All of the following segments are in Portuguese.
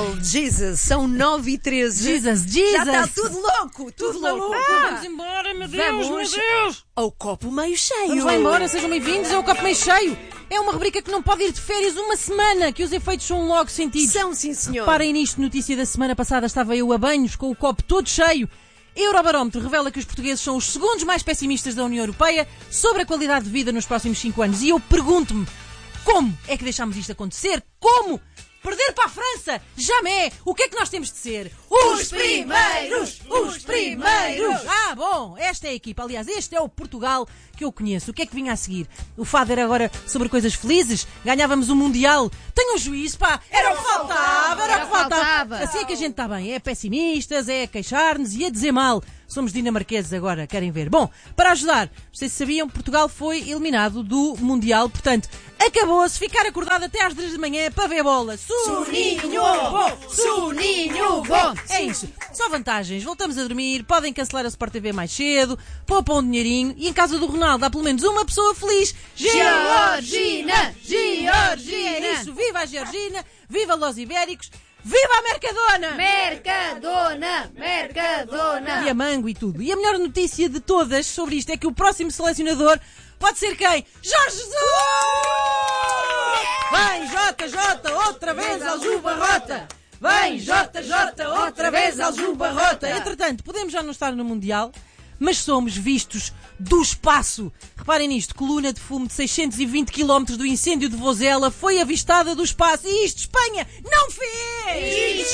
Oh, Jesus, são 9h13. Jesus. Já está tudo louco, tudo louco. Vamos embora, meu Deus, Vamos meu Deus. ao copo meio cheio. Vamos lá embora, sejam bem-vindos ao Copo Meio Cheio. É uma rubrica que não pode ir de férias uma semana, que os efeitos são logo sentidos. São, sim, senhor. Parem nisto, notícia da semana passada, estava eu a banhos com o copo todo cheio. Eurobarómetro revela que os portugueses são os segundos mais pessimistas da União Europeia sobre a qualidade de vida nos próximos 5 anos. E eu pergunto-me, como é que deixámos isto acontecer? Como? Perder para a França? Jamais! O que é que nós temos de ser? Os primeiros! Os primeiros! Ah, bom, esta é a equipa. Aliás, este é o Portugal que eu conheço. O que é que vinha a seguir? O fado era agora sobre coisas felizes? Ganhávamos o Mundial? Tenho um juízo, pá! Era o que faltava! Era o que faltava! Assim é que a gente está bem. É pessimistas, é a queixar-nos e a dizer mal. Somos dinamarqueses agora, querem ver. Bom, para ajudar, vocês sabiam, Portugal foi eliminado do Mundial, portanto, acabou-se ficar acordado até às 3 da manhã para ver bola. Soninho bom! Soninho bom! É isso. Só vantagens. Voltamos a dormir, podem cancelar a Sport TV mais cedo, poupam um dinheirinho e em casa do Ronaldo há pelo menos uma pessoa feliz. Georgina! É isso. Viva a Georgina, viva Los Ibéricos, viva a Mercadona! Mercadona! E a Mango e tudo. E a melhor notícia de todas sobre isto é que o próximo selecionador pode ser quem? Jorge Jesus! Vem, JJ, outra vez ao Jubarrota! Vem, JJ, outra vez ao Jubarrota! Entretanto, podemos já não estar no Mundial, mas somos vistos do espaço. Reparem nisto, coluna de fumo de 620 km do incêndio de Vozela foi avistada do espaço. E isto, Espanha, não fez!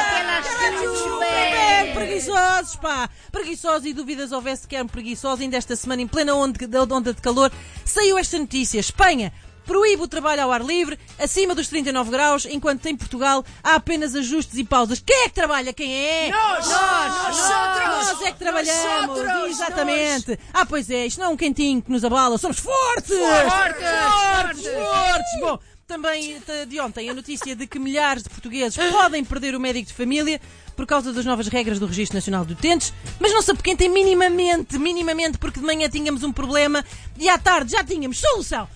Preguiçosos, pá! Preguiçosos e dúvidas houvesse sequer preguiçosos. Ainda esta semana, em plena onda de calor, saiu esta notícia. Espanha proíbe o trabalho ao ar livre, acima dos 39 graus, enquanto em Portugal há apenas ajustes e pausas. Quem é que trabalha? Quem é? Nós é que trabalhamos. Exatamente. Ah, pois é, isto não é um quentinho que nos abala, somos fortes! Fortes! Bom, também de ontem a notícia de que milhares de portugueses podem perder o médico de família por causa das novas regras do Registro Nacional de Utentes, mas não se apoquentem minimamente, porque de manhã tínhamos um problema e à tarde já tínhamos solução!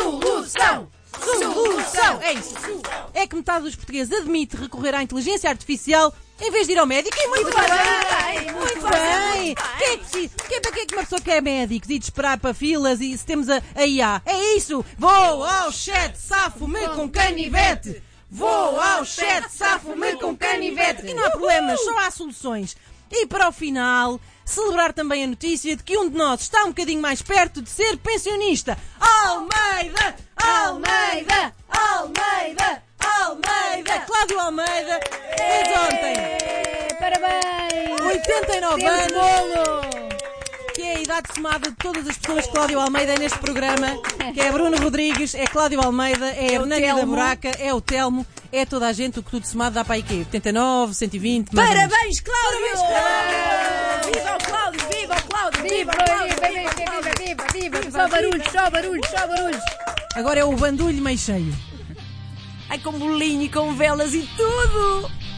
É isso. É que metade dos portugueses admite recorrer à inteligência artificial em vez de ir ao médico. E muito bem! Quem é que precisa? Para que é que uma pessoa quer médicos e de esperar para filas e se temos a IA? É isso! Vou ao chat, safo-me com canivete! Vou ao chat, safo-me com canivete! E não há problemas, só há soluções. E para o final, celebrar também a notícia de que um de nós está um bocadinho mais perto de ser pensionista. Almeida! Cláudio Almeida fez ontem. Parabéns! 89 anos! Que é a idade somada de todas as pessoas que Cláudio Almeida é neste programa. Que é Bruno Rodrigues, é Cláudio Almeida, é Hernani da Buraca, é o Telmo, é toda a gente, o que tudo somado dá para aí quê? 89, 120, mais ou menos. Parabéns, Cláudio! Viva o Cláudio! Viva! Só barulhos! Agora é o bandulho meio cheio. Ai, com bolinho e com velas e tudo!